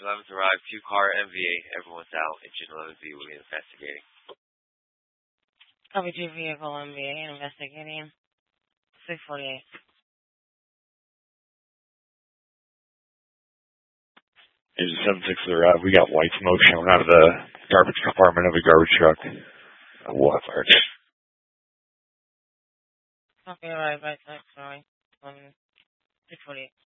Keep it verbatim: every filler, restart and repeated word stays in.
eleven's arrived. Two-car M V A. Everyone's out. Engine eleven V will be investigating. Copy two vehicle M V A investigating. six forty-eight. Engine seven six to the right. We got white smoke showing out of the garbage compartment of a garbage truck. What fire? Copy right, right, sorry. Um, six forty-eight.